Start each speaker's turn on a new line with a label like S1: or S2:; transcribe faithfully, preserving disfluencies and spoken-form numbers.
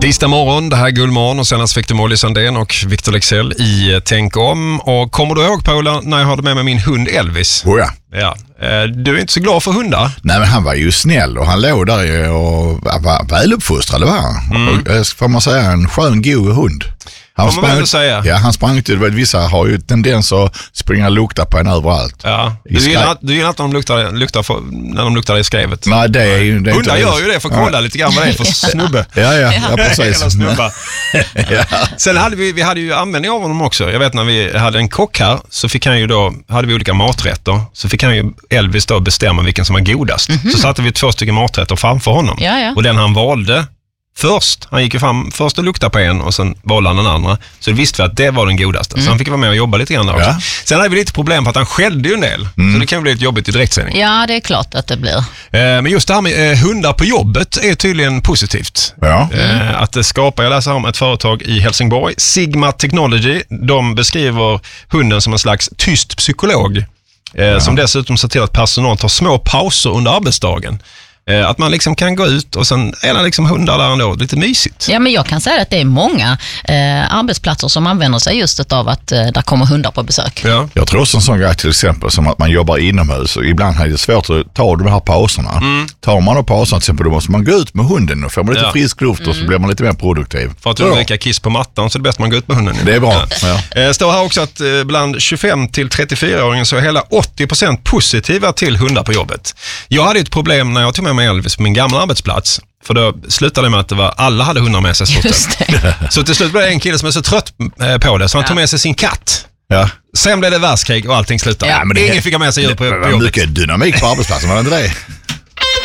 S1: Tisdag morgon, det här är Gullmorgon och senast fick du Molly Sandén och Victor Lexell i Tänk om. Och kommer du ihåg, Paula, när jag hade med mig min hund Elvis?
S2: Oh ja.
S1: Ja. Du är inte så glad för hundar?
S2: Nej, men han var ju snäll och han låg där och var väluppfostrad, var han. Mm. Och, får man säga, en skön, god hund. Han
S1: får man väl säga.
S2: Ja, han sprang inte. Vissa har ju tendens att springa och lukta på en överallt.
S1: Ja. Du gillar, du gillar inte när de luktar, luktar för, när de luktar i skrevet?
S2: Nej, det är ju... Det är
S1: hundar
S2: inte
S1: gör ju det för att kolla ja. lite grann vad det är för snubbe.
S2: Ja, ja, ja, precis.
S1: ja. Sen hade vi, vi hade ju användning av honom också. Jag vet när vi hade en kock här så fick han ju då, hade vi olika maträtter, så fick han ju Elvis då bestämma vilken som var godast. Mm-hmm. Så satte vi två stycken maträtter framför honom.
S3: Ja, ja.
S1: Och den han valde först, han gick ju fram först och luktade på en och sen valde han den andra. Så visste vi att det var den godaste. Mm. Så han fick vara med och jobba lite grann där också. Ja. Sen hade vi lite problem på att han skällde ju en del. Mm. Så det kan ju bli lite jobbigt i direktsändning.
S3: Ja, det är klart att det blir. Eh,
S1: men just det här med eh, hundar på jobbet är tydligen positivt.
S2: Ja.
S1: Eh, att det skapar, jag läser om ett företag i Helsingborg, Sigma Technology. De beskriver hunden som en slags tyst psykolog. Eh, ja. Som dessutom ser till att personal tar små pauser under arbetsdagen. Att man liksom kan gå ut och sen är det liksom hundar där ändå, lite mysigt.
S3: Ja, men jag kan säga att det är många eh, arbetsplatser som använder sig just av att eh, där kommer hundar på besök.
S2: Ja. Jag tror också en sån grej till exempel som att man jobbar inomhus och ibland är det svårt att ta de här pauserna. Mm. Tar man då pauserna till exempel, då måste man gå ut med hunden och får man lite ja. frisk luft och så mm. blir man lite mer produktiv.
S1: För att undvika kiss på mattan så är det bäst man går ut med hunden.
S2: Det är bra.
S1: Ja. Ja. Eh, står här också att eh, bland tjugofem till trettiofyra-åringen så är hela åttio procent positiva till hundar på jobbet. Jag hade ett problem när jag tog med mig Elvis på min gamla arbetsplats. För då slutade det med att det var, alla hade hundar med sig. Så till slut blev det en kille som är så trött på det så han ja. tog med sig sin katt.
S2: Ja.
S1: Sen blev det världskrig och allting slutade.
S2: Ja, men det
S1: Ingen fick ha med sig djur på, på jobbet.
S2: Mycket dynamik på arbetsplatsen, var det inte det?